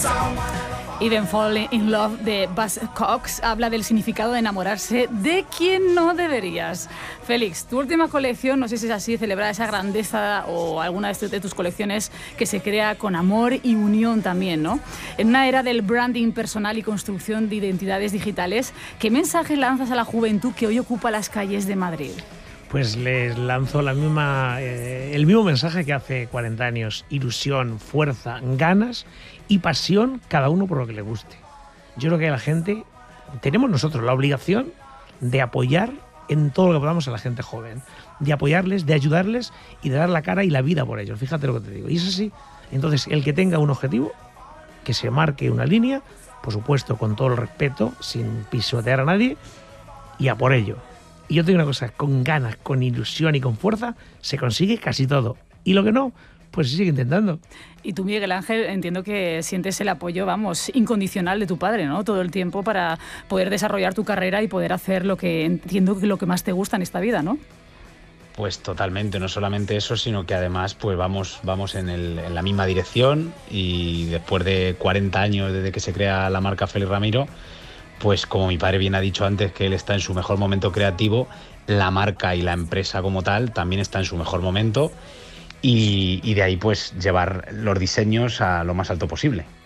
Even Fall in Love de Buzz Cox habla del significado de enamorarse de quien no deberías. Félix, tu última colección, no sé si es así, celebra esa grandeza o alguna de tus colecciones que se crea con amor y unión también, ¿no? En una era del branding personal y construcción de identidades digitales, ¿qué mensaje lanzas a la juventud que hoy ocupa las calles de Madrid? Pues les lanzo el mismo mensaje que hace 40 años: ilusión, fuerza, ganas y pasión, cada uno por lo que le guste. Yo creo que la gente, tenemos nosotros la obligación de apoyar en todo lo que podamos a la gente joven, de apoyarles, de ayudarles y de dar la cara y la vida por ellos. Fíjate lo que te digo. Y es así. Entonces, el que tenga un objetivo, que se marque una línea, por supuesto, con todo el respeto, sin pisotear a nadie, y a por ello. Y yo te digo una cosa, con ganas, con ilusión y con fuerza, se consigue casi todo. Y lo que no, pues se sigue intentando. Y tú, Miguel Ángel, entiendo que sientes el apoyo, incondicional de tu padre, ¿no? Todo el tiempo para poder desarrollar tu carrera y poder hacer lo que entiendo que lo que más te gusta en esta vida, ¿no? Pues totalmente, no solamente eso, sino que además pues vamos en la misma dirección, y después de 40 años desde que se crea la marca Félix Ramiro, pues como mi padre bien ha dicho antes, que él está en su mejor momento creativo, la marca y la empresa como tal también está en su mejor momento, y de ahí pues llevar los diseños a lo más alto posible.